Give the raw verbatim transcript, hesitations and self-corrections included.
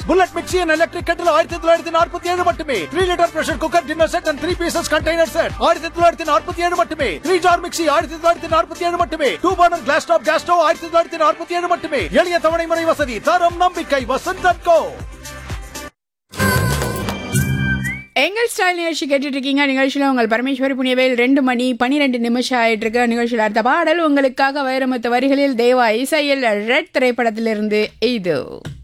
Bullet mixie and electric கட்டில் ஆயிரத்தி தொள்ளாயிரத்தி நாற்பத்தி ஏழு மட்டுமே. Three litre pressure cooker dinner set and three pieces container set ஆயிரத்தி தொள்ளாயிரத்தி நாற்பத்தி ஏழு மட்டுமே. த்ரீ ஜார் மிக்சி ஆயிரத்தி தொள்ளாயிரத்தி நாற்பத்தி ஏழு மட்டுமே. Two burner class top gas stove ஆயிரத்தி தொள்ளாயிரத்தி நாற்பத்தி ஏழு மட்டுமே. எளிய தவணை முறை வசதி, தரம் நம்பிக்கை வசந்த் கோ. எங்கள் ஸ்டைல் நிகழ்ச்சி கேட்டுட்டு இருக்கீங்க. நிகழ்ச்சியில் உங்கள் பரமேஸ்வரி புனியவேல். ரெண்டு மணி பனிரெண்டு நிமிஷம் ஆயிட்டு இருக்க நிகழ்ச்சியில் அடுத்த பாடல் உங்களுக்காக வைரமுத்து வரிகளில் தேவா இசையில் ரெட் திரைப்படத்திலிருந்து இது.